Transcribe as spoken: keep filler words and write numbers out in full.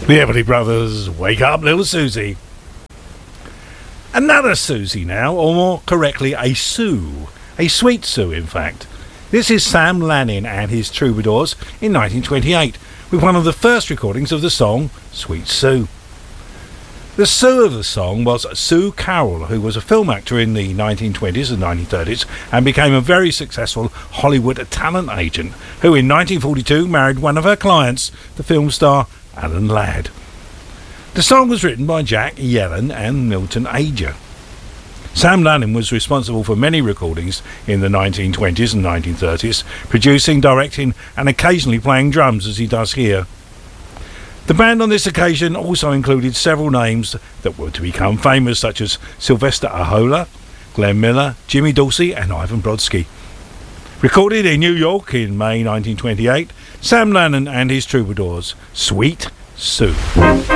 The Everly Brothers, Wake Up Little Susie. Another Susie now, or more correctly a Sue, a sweet Sue in fact. This is Sam Lanning and his Troubadours in nineteen twenty-eight, with one of the first recordings of the song Sweet Sue. The Sue of the song was Sue Carroll, who was a film actor in the nineteen twenties and nineteen thirties and became a very successful Hollywood talent agent, who in nineteen forty-two married one of her clients, the film star Alan Ladd. The song was written by Jack Yellen and Milton Ager. Sam Lanning was responsible for many recordings in the nineteen twenties and nineteen thirties, producing, directing and occasionally playing drums as he does here. The band on this occasion also included several names that were to become famous, such as Sylvester Ahola, Glenn Miller, Jimmy Dorsey and Ivan Brodsky. Recorded in New York in May nineteen twenty-eight, Sam Lanning and his Troubadours, Sweet Sue.